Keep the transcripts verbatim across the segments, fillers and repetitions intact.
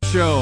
Show.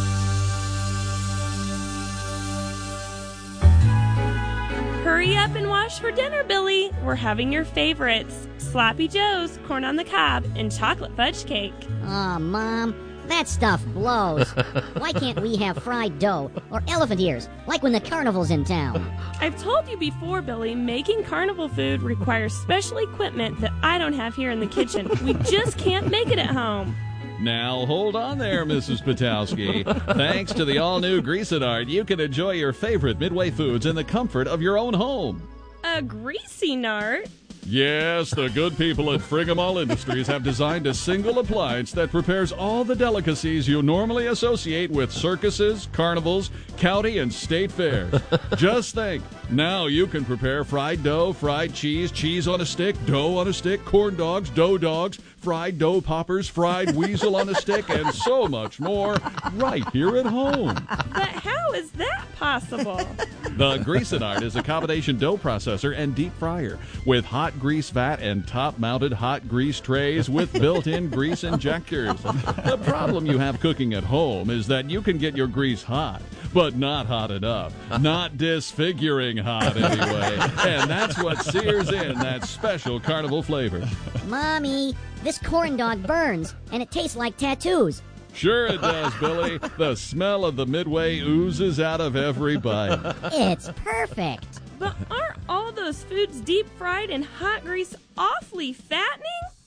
Hurry up and wash for dinner, Billy. We're having your favorites. Sloppy Joe's, corn on the cob, and chocolate fudge cake. Aw, oh, Mom, that stuff blows. Why can't we have fried dough or elephant ears, like when the carnival's in town? I've told you before, Billy, making carnival food requires special equipment that I don't have here in the kitchen. We just can't make it at home. Now, hold on there, Missus Patowski. Thanks to the all-new Greasinart, you can enjoy your favorite Midway foods in the comfort of your own home. A Greasinart? Yes, the good people at Frigamall Industries have designed a single appliance that prepares all the delicacies you normally associate with circuses, carnivals, county, and state fairs. Just think, now you can prepare fried dough, fried cheese, cheese on a stick, dough on a stick, corn dogs, dough dogs, fried dough poppers, fried weasel on a stick, and so much more right here at home. But how is that possible? The Greasinart is a combination dough processor and deep fryer with hot grease vat and top-mounted hot grease trays with built-in grease injectors. The problem you have cooking at home is that you can get your grease hot, but not hot enough. Not disfiguring hot, anyway. And that's what sears in that special carnival flavor. Mommy, this corn dog burns, and it tastes like tattoos. Sure it does, Billy. The smell of the Midway oozes out of every bite. It's perfect. But aren't all those foods deep fried in hot grease awfully fattening?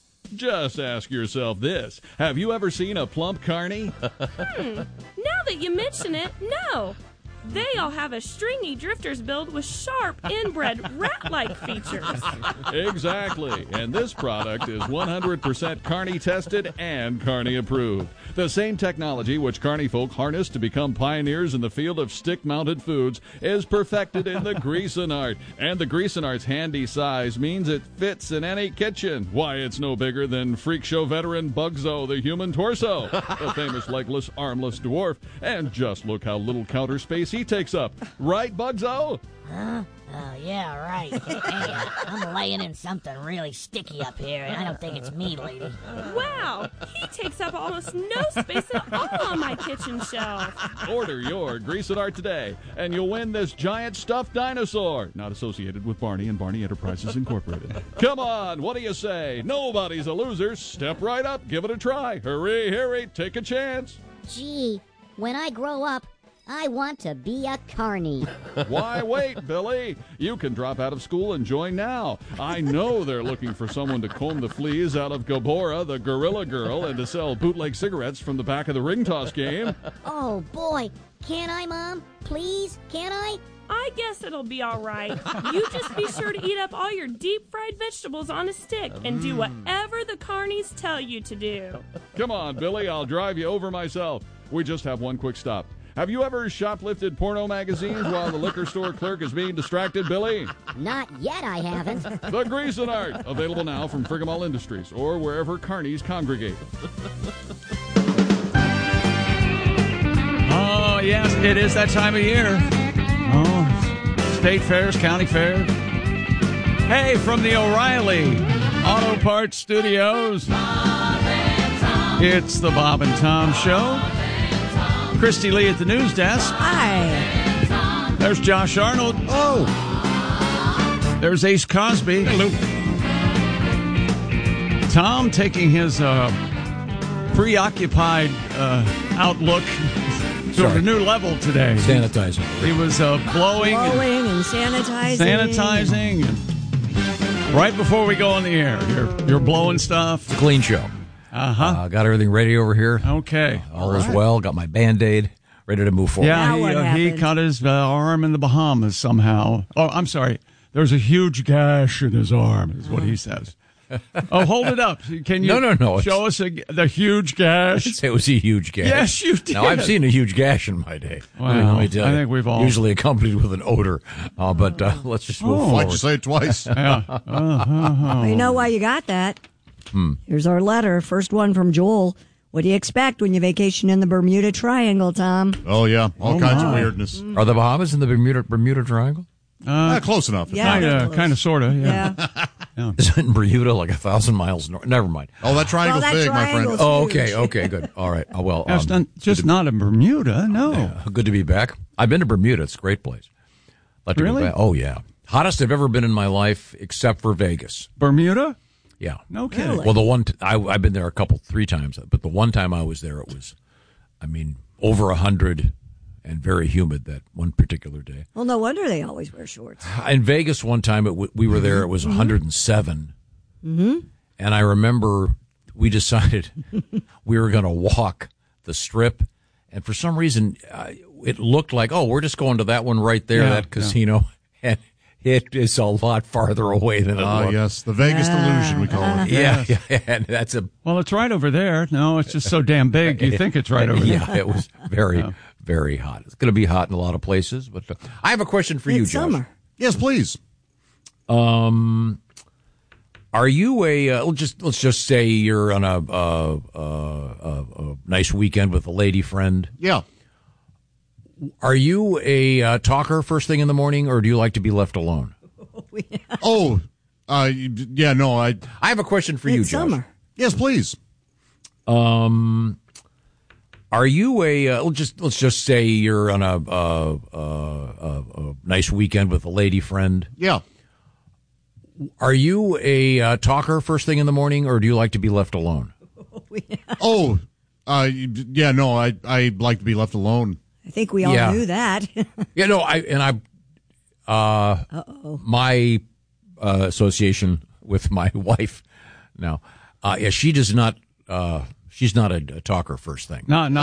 Just ask yourself this. Have you ever seen a plump carny? Hmm. Now that you mention it, no. They all have a stringy drifter's build with sharp, inbred, rat-like features. Exactly. And this product is one hundred percent Carney tested and Carney approved. The same technology which Carney folk harnessed to become pioneers in the field of stick-mounted foods is perfected in the Greasinart. And the Greasinart's handy size means it fits in any kitchen. Why, it's no bigger than Freak Show veteran Bugzo, the human torso, the famous legless, armless dwarf. And just look how little counter space he takes up. Right, Bugzo? Huh? Oh, yeah, right. Hey, I'm laying in something really sticky up here, and I don't think it's me, lady. Wow, he takes up almost no space at all on my kitchen shelf. Order your Greasinart today, and you'll win this giant stuffed dinosaur. Not associated with Barney and Barney Enterprises Incorporated. Come on, what do you say? Nobody's a loser. Step right up, give it a try. Hurry, hurry, take a chance. Gee, when I grow up, I want to be a carny. Why wait, Billy? You can drop out of school and join now. I know they're looking for someone to comb the fleas out of Gabora, the Gorilla Girl, and to sell bootleg cigarettes from the back of the ring toss game. Oh, boy. Can I, Mom? Please? Can I? I guess it'll be all right. You just be sure to eat up all your deep-fried vegetables on a stick and do whatever the carnies tell you to do. Come on, Billy. I'll drive you over myself. We just have one quick stop. Have you ever shoplifted porno magazines while the liquor store clerk is being distracted, Billy? Not yet, I haven't. The Greasinart, available now from Frigamall Industries or wherever carnies congregate. Oh, yes, it is that time of year. Oh, state fairs, county fairs. Hey, from the O'Reilly Auto Parts Studios, it's the Bob and Tom Show. Christy Lee at the news desk. Hi. There's Josh Arnold. Oh. There's Ace Cosby. Hello. Tom taking his uh, preoccupied uh, outlook to Sorry. a new level today. Sanitizing. He was uh, blowing, Blowing and sanitizing. sanitizing. And right before we go on the air, you're, you're blowing stuff. It's a clean show. Uh-huh. Uh, got everything ready over here. Okay. Uh, all is well. Got my Band-Aid. Ready to move forward. Yeah, Now he, what uh, he happened? cut his uh, arm in the Bahamas somehow. Oh, I'm sorry. There's a huge gash in his arm, is what he says. Oh, hold it up. Can you No, no, no, show us a, the huge gash? I'd say it was a huge gash. Yes, you did. Now, I've seen a huge gash in my day. Wow. I mean, let me tell I you. think we've all- Usually accompanied with an odor. Uh, but uh, let's just move Oh. forward. Why'd you say it twice? Yeah. Uh-huh. You know why you got that? Hmm. Here's our letter. First one from Joel. What do you expect when you vacation in the Bermuda Triangle, Tom? Oh, yeah. All Oh, kinds my. of weirdness. Are the Bahamas in the Bermuda Bermuda Triangle? Uh, Ah, close enough. Yeah. kind of, close. kind of, sort of, yeah. Yeah. Yeah. Is it in Bermuda, like a thousand miles north? Never mind. Oh, that triangle's Well, that big, my friend. triangle's Oh, huge. okay, okay, good. All right. Oh, well, Yeah, it's um, not, just not in Bermuda. No. yeah, good to be back. I've been to Bermuda. It's a great place. Like to go Really? back. Oh, yeah. Hottest I've ever been in my life, except for Vegas. Bermuda? Yeah. No kidding. Really? Well, the one t- I, I've been there a couple, three times, but the one time I was there, it was, I mean, over a hundred and very humid that one particular day. Well, no wonder they always wear shorts. In Vegas, one time it w- we were there, it was one hundred seven, mm-hmm. and I remember we decided we were going to walk the Strip, and for some reason uh, it looked like, oh, we're just going to that one right there, Yeah, that casino, and it is a lot farther away than it Ah, looked. yes, the Vegas delusion, we call it. Yeah, yeah, and that's a Well, it's right over there. No, it's just so damn big. You think it's right over there. yeah. It was very, very hot. It's going to be hot in a lot of places, but uh, I have a question for you, It's Josh. summer. Yes, please. Um, are you a? Uh, let's just let's just say you're on a, uh, uh, a, a nice weekend with a lady friend. Yeah. Are you a uh, talker first thing in the morning, or do you like to be left alone? Oh, uh, yeah, no, I. I have a question for you, It's Josh. summer. Yes, please. Um, are you a? Uh, let's just let's just say you're on a, uh, uh, a, a nice weekend with a lady friend. Yeah. Are you a uh, talker first thing in the morning, or do you like to be left alone? Oh, uh, yeah, no, I I like to be left alone. I think we all Yeah. knew that. Yeah, no, I and I. Uh, Uh-oh. my uh, association with my wife now, uh, yeah, she does not. Uh, she's not a, a talker first thing. No, no.